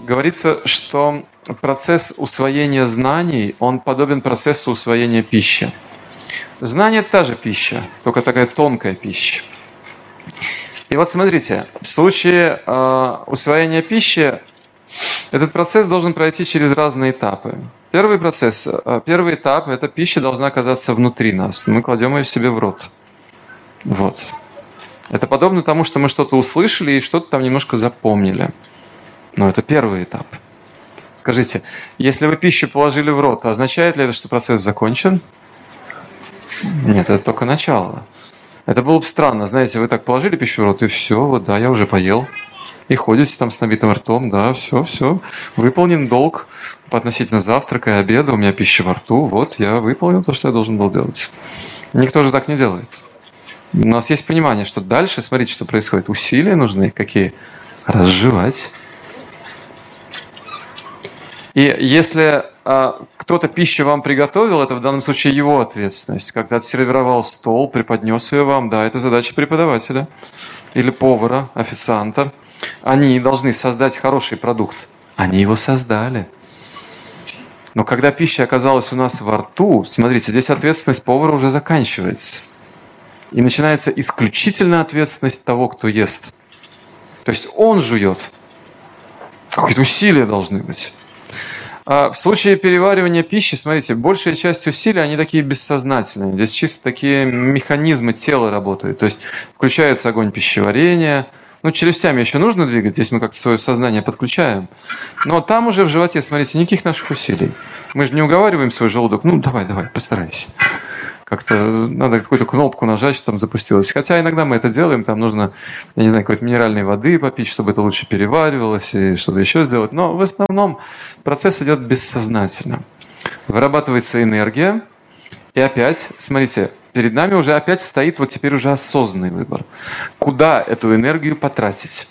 Говорится, что процесс усвоения знаний, он подобен процессу усвоения пищи. Знание – это та же пища, только такая тонкая пища. И вот смотрите, в случае усвоения пищи этот процесс должен пройти через разные этапы. Первый этап – это пища должна оказаться внутри нас. Мы кладем ее себе в рот. Вот. Это подобно тому, что мы что-то услышали и что-то там немножко запомнили. Но это первый этап. Скажите, если вы пищу положили в рот, означает ли это, что процесс закончен? Нет, это только начало. Это было бы странно. Знаете, вы так положили пищу в рот, и все, вот да, я уже поел. И ходите там с набитым ртом, да, все. Выполнен долг относительно завтрака и обеда, у меня пища во рту, вот, я выполнил то, что я должен был делать. Никто же так не делает. У нас есть понимание, что дальше, смотрите, что происходит. Усилия нужны какие? Разжевать. И если кто-то пищу вам приготовил, это в данном случае его ответственность. Когда отсервировал стол, преподнес ее вам, да, это задача преподавателя или повара, официанта. Они должны создать хороший продукт. Они его создали. Но когда пища оказалась у нас во рту, смотрите, здесь ответственность повара уже заканчивается. И начинается исключительно ответственность того, кто ест. То есть он жует. Какие-то усилия должны быть. В случае переваривания пищи, смотрите, большая часть усилий, они такие бессознательные. Здесь чисто такие механизмы тела работают. То есть включается огонь пищеварения. Ну, челюстями еще нужно двигать, здесь мы как-то свое сознание подключаем. Но там уже в животе, смотрите, никаких наших усилий. Мы же не уговариваем свой желудок, ну, давай, постарайся. Как-то надо какую-то кнопку нажать, чтобы там запустилось. Хотя иногда мы это делаем, там нужно, я не знаю, какой-то минеральной воды попить, чтобы это лучше переваривалось, и что-то еще сделать. Но в основном процесс идет бессознательно. Вырабатывается энергия, и опять, смотрите, перед нами уже опять стоит вот теперь уже осознанный выбор. Куда эту энергию потратить?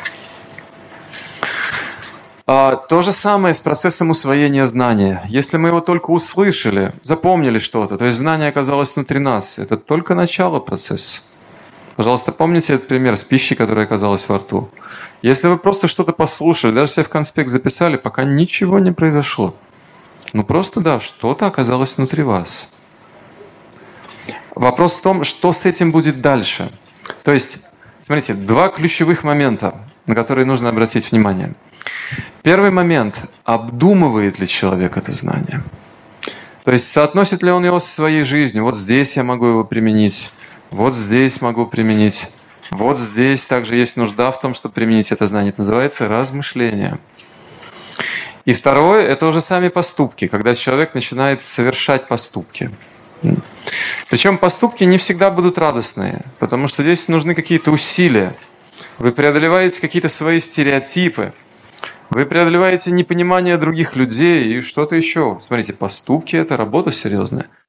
То же самое с процессом усвоения знания. Если мы его только услышали, запомнили что-то, то есть знание оказалось внутри нас, это только начало процесса. Пожалуйста, помните этот пример с пищей, которая оказалась во рту. Если вы просто что-то послушали, даже себе в конспект записали, пока ничего не произошло. Ну просто да, что-то оказалось внутри вас. Вопрос в том, что с этим будет дальше. То есть, смотрите, два ключевых момента, на которые нужно обратить внимание. Первый момент – обдумывает ли человек это знание? То есть соотносит ли он его со своей жизнью? Вот здесь я могу его применить, вот здесь могу применить, вот здесь также есть нужда в том, чтобы применить это знание. Это называется размышление. И второе – это уже сами поступки, когда человек начинает совершать поступки. Причем поступки не всегда будут радостные, потому что здесь нужны какие-то усилия. Вы преодолеваете какие-то свои стереотипы, вы преодолеваете непонимание других людей и что-то еще. Смотрите, поступки – это работа серьезная.